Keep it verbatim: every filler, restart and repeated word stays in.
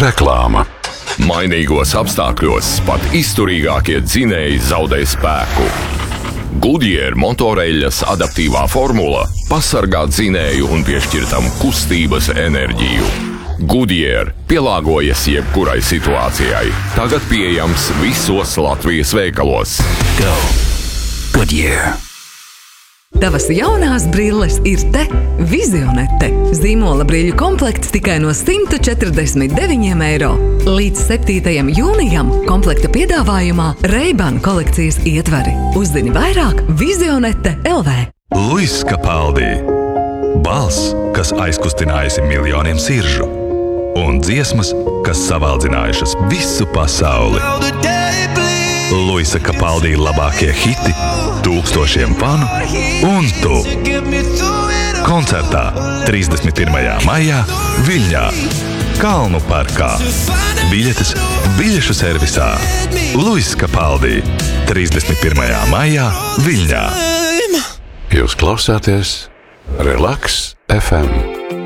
Reklāma. Mainīgos apstākļos pat izturīgākie dzinēji zaudē spēku. Goodyear motoreļļas adaptīvā formula pasargā dzinēju un piešķir tam kustības enerģiju. Goodyear pielāgojas jebkurai situācijai. Tagad pieejams visos Latvijas veikalos. Go! Goodyear! Tavas jaunās brilles ir te. Vizionete. Zīmola brīļu komplekts tikai no simt četrdesmit deviņiem eiro. Līdz septītajam jūnijam komplekta piedāvājumā Ray-Ban kolekcijas ietvari. Uzzini vairāk Vizionete L V. Luis Capaldi. Balss, kas aizkustinājusi miljoniem siržu. Un dziesmas, kas savaldzinājušas visu pasauli. Luisa Capaldi labākie hiti, tūkstošiem fanu un tu. Koncertā trīsdesmit pirmajā maijā Viļņā, Kalnu parkā. Biļetes biļešu servisā. Luis Capaldi, trīsdesmit pirmajā maijā Viļņā. Jūs klausāties Relaks F M.